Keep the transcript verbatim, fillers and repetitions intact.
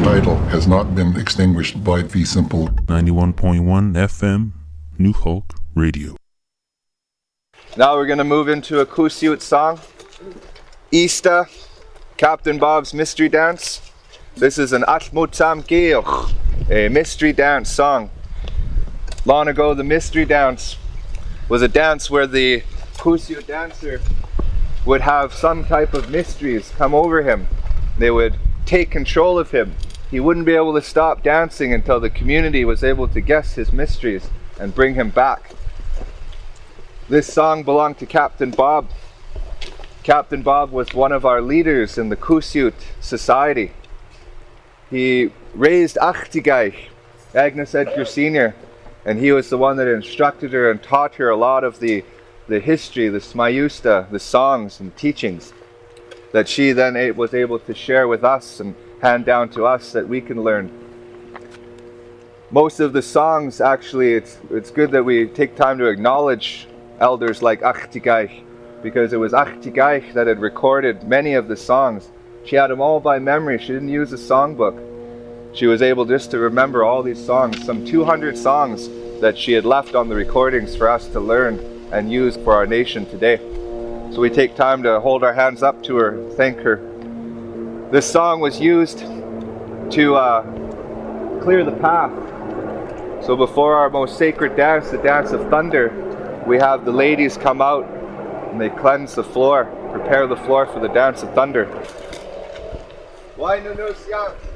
title has not been extinguished by Fee Simple. ninety-one point one F M, New Hope Radio. Now we're going to move into a Kusiut song. Easter, Captain Bob's Mystery Dance. This is an Atmutam Geoch, a mystery dance song. Long ago, the mystery dance was a dance where the Kusiut dancer would have some type of mysteries come over him. They would take control of him. He wouldn't be able to stop dancing until the community was able to guess his mysteries and bring him back. This song belonged to Captain Bob. Captain Bob was one of our leaders in the Kusiut society. He raised Achtigaich, Agnes Edgar Senior, and he was the one that instructed her and taught her a lot of the, the history, the Smayusta, the songs and teachings that she then was able to share with us and hand down to us that we can learn. Most of the songs, actually, it's, it's good that we take time to acknowledge elders like Achtigaich, because it was Achtigaich that had recorded many of the songs. She had them all by memory. She didn't use a songbook. She was able just to remember all these songs, some two hundred songs that she had left on the recordings for us to learn and use for our nation today. So we take time to hold our hands up to her, thank her. This song was used to uh, clear the path. So before our most sacred dance, the Dance of Thunder, we have the ladies come out and they cleanse the floor, prepare the floor for the Dance of Thunder. Why no no siang?